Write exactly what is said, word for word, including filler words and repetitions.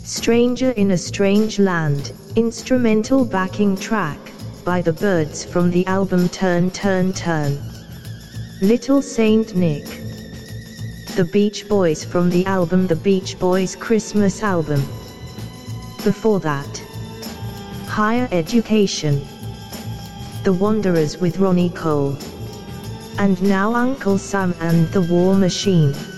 Stranger in a Strange Land, instrumental backing track, by the Byrds from the album Turn Turn Turn. Little Saint Nick. The Beach Boys from the album The Beach Boys Christmas Album. Before that, Higher Education. The Wanderers with Ronnie Cole. And now Uncle Sam and the War Machine.